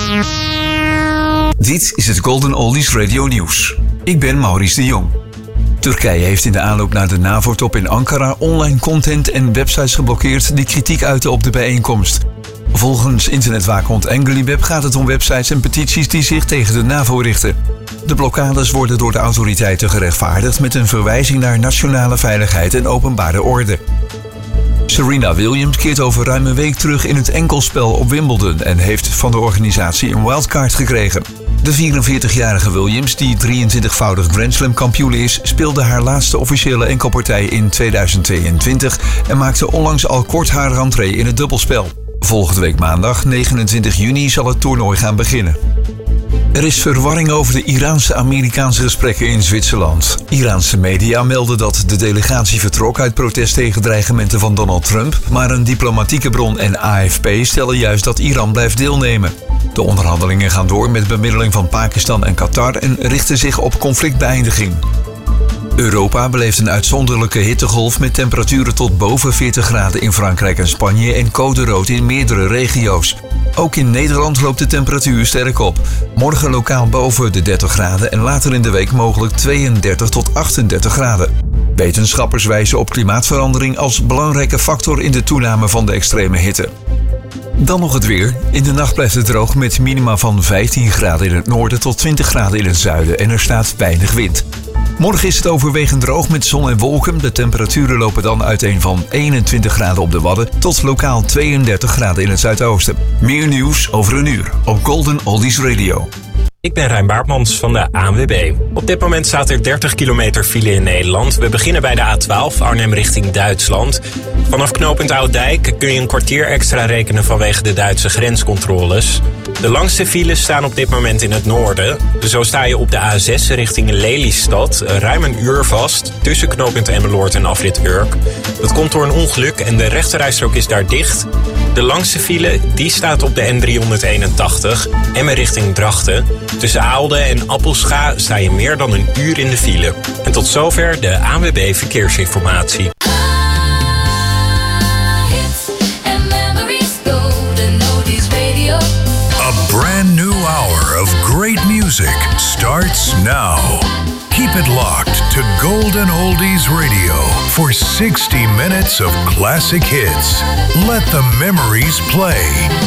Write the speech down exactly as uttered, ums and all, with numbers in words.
Dit is het Golden Oldies Radio Nieuws. Ik ben Maurice de Jong. Turkije heeft in de aanloop naar de NAVO-top in Ankara online content en websites geblokkeerd die kritiek uiten op de bijeenkomst. Volgens internetwaakhond Engelibeb gaat het om websites en petities die zich tegen de NAVO richten. De blokkades worden door de autoriteiten gerechtvaardigd met een verwijzing naar nationale veiligheid en openbare orde. Serena Williams keert over ruim een week terug in het enkelspel op Wimbledon en heeft van de organisatie een wildcard gekregen. De vierenveertigjarige Williams, die drieëntwintigvoudig Grand Slam kampioen is, speelde haar laatste officiële enkelpartij in tweeduizend tweeëntwintig en maakte onlangs al kort haar rentree in het dubbelspel. Volgende week maandag, negenentwintig juni, zal het toernooi gaan beginnen. Er is verwarring over de Iraanse-Amerikaanse gesprekken in Zwitserland. Iraanse media melden dat de delegatie vertrok uit protest tegen dreigementen van Donald Trump, maar een diplomatieke bron en A F P stellen juist dat Iran blijft deelnemen. De onderhandelingen gaan door met bemiddeling van Pakistan en Qatar en richten zich op conflictbeëindiging. Europa beleeft een uitzonderlijke hittegolf met temperaturen tot boven veertig graden in Frankrijk en Spanje en code rood in meerdere regio's. Ook in Nederland loopt de temperatuur sterk op. Morgen lokaal boven de dertig graden en later in de week mogelijk tweeëndertig tot achtendertig graden. Wetenschappers wijzen op klimaatverandering als belangrijke factor in de toename van de extreme hitte. Dan nog het weer. In de nacht blijft het droog met minima van vijftien graden in het noorden tot twintig graden in het zuiden en er staat weinig wind. Morgen is het overwegend droog met zon en wolken. De temperaturen lopen dan uiteen van eenentwintig graden op de Wadden tot lokaal tweeëndertig graden in het zuidoosten. Meer nieuws over een uur op Golden Oldies Radio. Ik ben Rijn Baartmans van de A N W B. Op dit moment staat er dertig kilometer file in Nederland. We beginnen bij de A twaalf, Arnhem richting Duitsland. Vanaf knooppunt Ouddijk kun je een kwartier extra rekenen vanwege de Duitse grenscontroles. De langste files staan op dit moment in het noorden. Zo sta je op de A zes richting Lelystad ruim een uur vast tussen knooppunt Emmeloord en afrit Urk. Dat komt door een ongeluk en de rechterrijstrook is daar dicht. De langste file die staat op de N driehonderdeenentachtig, Emmen richting Drachten. Tussen Aalde en Appelscha sta je meer dan een uur in de file. En tot zover de A N W B Verkeersinformatie. A brand new hour of great music starts now. Keep it locked to Golden Oldies Radio for sixty minutes of classic hits. Let the memories play.